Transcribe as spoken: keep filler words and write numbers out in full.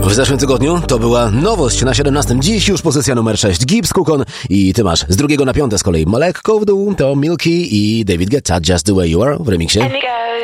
W zeszłym tygodniu to była nowość na siedemnastym. Dziś już pozycja numer sześć. Gibbs, Kukon i ty masz z drugiego na piąte z kolei lekko w dół to Milky i David Guetta Just The Way You Are w remiksie.